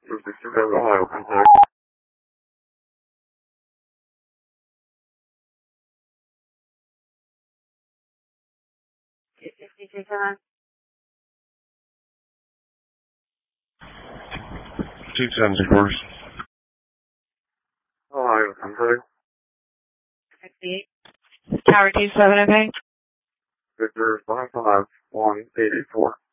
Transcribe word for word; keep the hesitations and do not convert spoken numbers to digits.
sixty-two Ohio, contact. two sixty-two seven. two ten, Zigors. Ohio, contact. sixty-eight. Tower two seven, okay? Victor five five one eight eight four.